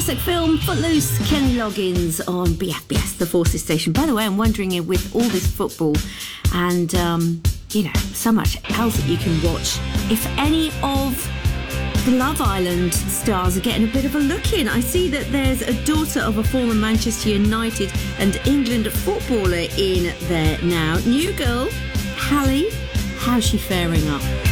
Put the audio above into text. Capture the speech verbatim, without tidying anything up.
classic film Footloose, Kenny Loggins on B F B S, the Forces Station. By the way, I'm wondering, with all this football and, um, you know, so much else that you can watch, if any of the Love Island stars are getting a bit of a look in. I see that there's a daughter of a former Manchester United and England footballer in there now. New girl, Hallie, how's she faring up?